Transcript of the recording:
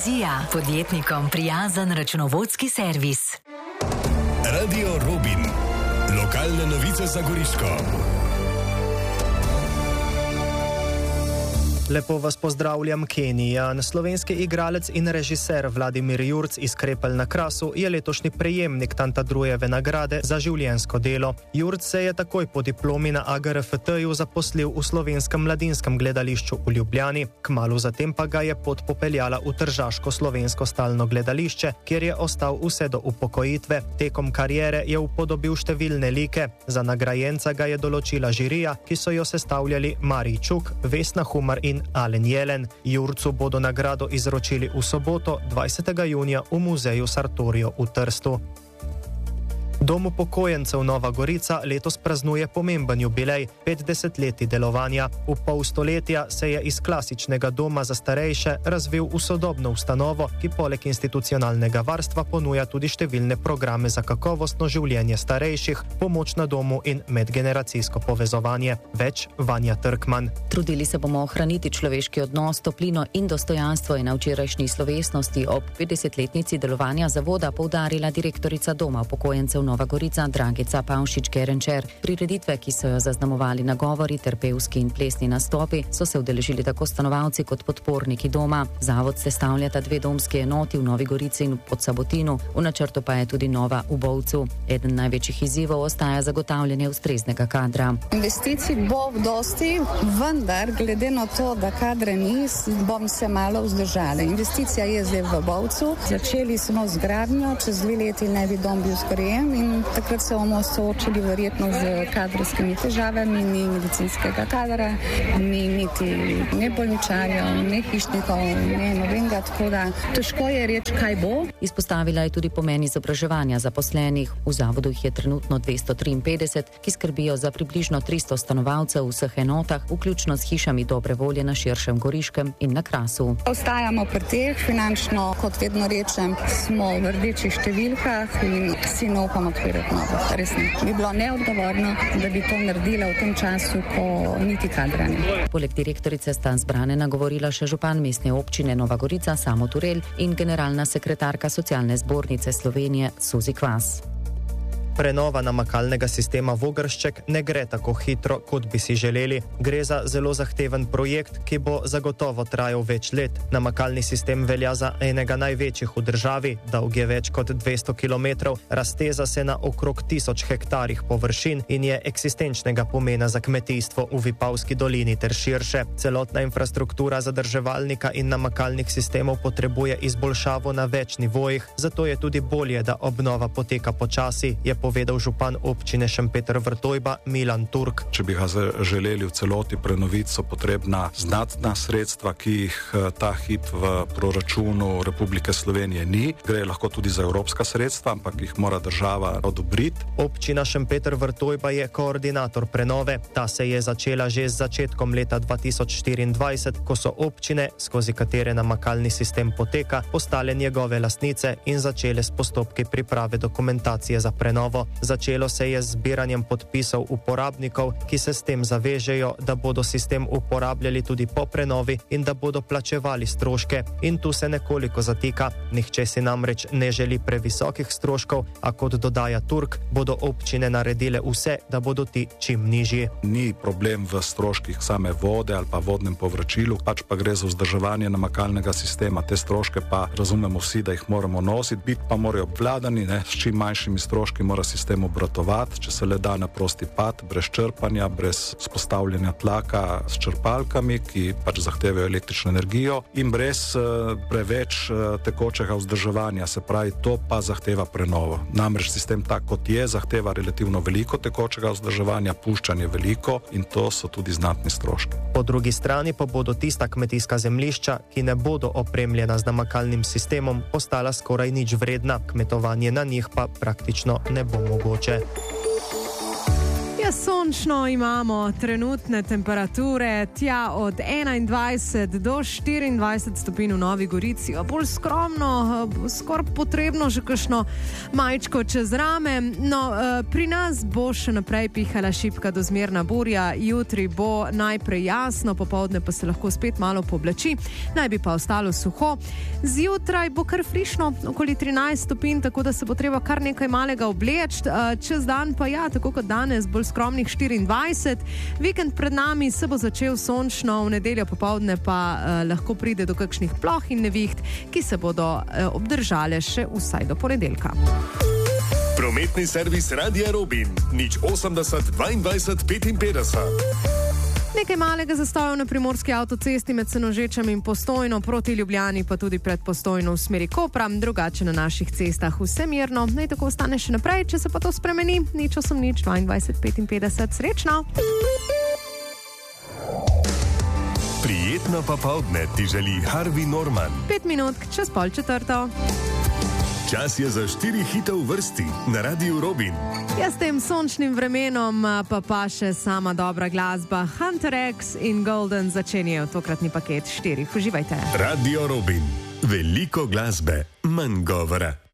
Vizija, podjetnikom prijazen računovodski servis. Radio Robin. Lokalne novice za Goriško. Lepo vas pozdravljam, Kenija. Slovenski igralec in režiser Vladimir Jurc iz Krepelj na Krasu je letošnji prejemnik Tantadrujeve nagrade za življenjsko delo. Jurc se je takoj po diplomi na AGRFT-ju zaposlil v Slovenskem mladinskem gledališču v Ljubljani. Kmalu zatem pa ga je pot popeljala v Tržaško slovensko stalno gledališče, kjer je ostal vse do upokojitve. Tekom kariere je upodobil številne like. Za nagrajenca ga je določila žirija, ki so jo sestavljali Marij Čuk, Vesna Humar in Alen Jelen. Jurcu bodo nagrado izročili v soboto, 20. junija, v muzeju Sartorijo v Trstu. Dom upokojencev Nova Gorica letos praznuje pomemben jubilej, 50 leti delovanja. V pol stoletja se je iz klasičnega doma za starejše razvil v sodobno ustanovo, ki poleg institucionalnega varstva ponuja tudi številne programe za kakovostno življenje starejših, pomoč na domu in medgeneracijsko povezovanje. Več Vanja Trkman. Trudili se bomo ohraniti človeški odnos, toplino in dostojanstvo, je na včerajšnji slovesnosti ob 50-letnici delovanja zavoda poudarila direktorica Doma upokojencev Nova Gorica Dragica Pavšič-Gerenčer. Prireditve, ki so jo zaznamovali nagovori, terpevski in plesni nastopi, so se udeležili tako stanovalci kot podporniki doma. Zavod sestavljata 2 domski enoti v Novi Gorici in Podsabotinu, v načrtu pa je tudi nova v Bovcu. Eden največjih izzivov ostaja zagotavljanje ustreznega kadra. Investicij bo dosti, vendar glede na to, da kadre ni, bom se malo vzdržala. Investicija je zdaj v Bovcu. Začeli smo z gradnjo, čez 2 leti naj bi dom bil skrojen in takrat se bomo soočili verjetno z kadrovskimi težavami, ni medicinskega kadra, ni niti ne bolničarjev, ne hišnikov, ne nobenega, tako da težko je reči, kaj bo. Izpostavila je tudi pomen izobraževanja zaposlenih. V zavodu jih je trenutno 253, ki skrbijo za približno 300 stanovalcev v vseh enotah, vključno s hišami dobre volje na širšem Goriškem in na Krasu. Ostajamo pri teh, finančno, kot vedno rečem, smo v rdečih številkah in si ne upamo odpirati novo. Res ne. Bi bilo neodgovorno, da bi to naredila v tem času, ko niti kadra ni. Poleg direktorice sta zbrane nagovorila še župan mestne občine Nova Gorica Samo Turel in generalna sekretarka Socialne zbornice Slovenije Suzi Kvas. Prenova namakalnega sistema Vogršček ne gre tako hitro, kot bi si želeli. Gre za zelo zahteven projekt, ki bo zagotovo trajal več let. Namakalni sistem velja za enega največjih v državi, dolg je več kot 200 km, razteza se na okrog 1000 hektarjih površin in je eksistenčnega pomena za kmetijstvo v Vipavski dolini ter širše. Celotna infrastruktura zadrževalnika in namakalnih sistemov potrebuje izboljšavo na več nivojih, zato je tudi bolje, da obnova poteka počasi, je povedal župan občine Šempeter Vrtojba Milan Turk. Če bi ga želeli v celoti prenoviti, so potrebna znatna sredstva, ki jih ta hip v proračunu Republike Slovenije ni. Gre lahko tudi za evropska sredstva, ampak jih mora država odobriti. Občina Šempeter Vrtojba je koordinator prenove. Ta se je začela že z začetkom leta 2024, ko so občine, skozi katere namakalni sistem poteka, postale njegove lastnice in začele s postopki priprave dokumentacije za prenovo. Začelo se je z zbiranjem podpisov uporabnikov, ki se s tem zavežejo, da bodo sistem uporabljali tudi po prenovi in da bodo plačevali stroške. In tu se nekoliko zatika. Nihče si namreč ne želi previsokih stroškov, a kot dodaja Turk, bodo občine naredile vse, da bodo ti čim nižji. Ni problem v stroških same vode ali pa vodnem povračilu, pač pa gre za vzdrževanje namakalnega sistema. Te stroške pa razumemo vsi, da jih moramo nositi, biti pa morajo obvladani, s čim manjšimi stroški mora sistem obratovati, če se le da na prosti pad, brez črpanja, brez spostavljanja tlaka s črpalkami, ki pač zahtevajo električno energijo in brez preveč tekočega vzdrževanja, se pravi, to pa zahteva prenovo. Namreč sistem tak, kot je, zahteva relativno veliko tekočega vzdrževanja, puščanje veliko in to so tudi znatni stroški. Po drugi strani pa bodo tista kmetijska zemljišča, ki ne bodo opremljena z namakalnim sistemom, postala skoraj nič vredna, kmetovanje na njih pa praktično ne bo mogoče. Ja, sončno imamo trenutne temperature, tja od 21 do 24 stopinj v Novi Gorici, bolj skromno, skoraj potrebno že kakšno majčko čez rame. No, pri nas bo še naprej pihala šibka do zmerna burja, jutri bo najprej jasno, popoldne pa se lahko spet malo poblači, naj bi pa ostalo suho. Zjutraj bo kar frišno, okoli 13 stopinj, tako da se bo treba kar nekaj malega obleči, čez dan pa ja, tako kot danes, bolj skromnih 24. Vikend pred nami se bo začel sončno, v nedeljo popoldne pa lahko pride do kakšnih ploh in neviht, ki se bodo obdržale še vsaj do ponedeljka. Prometni servis Radia Robin, 080 22 55. Nekaj malega zastojev na primorski avtocesti med Senožečem in Postojno, proti Ljubljani pa tudi pred Postojno v smeri Kopra, drugače na naših cestah vse mirno. Naj tako ostane še naprej, če se pa to spremeni. 080 22 55. Srečno! Prijetno popoldne ti želi Harvey Norman. 5 minut čez 3:30. Čas je za 4 hite v vrsti na Radiu Robin. Ja, s tem sončnim vremenom pa še sama dobra glasba. Hunter X in Golden začenjajo tokratni paket 4. Uživajte. Radio Robin. Veliko glasbe, manj govora.